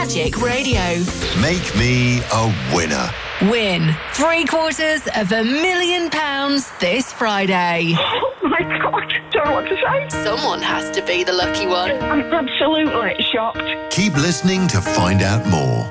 Magic Radio. Make me a winner. Win £750,000 this Friday. Oh my God, don't know what to say. Someone has to be the lucky one. I'm absolutely shocked. Keep listening to find out more.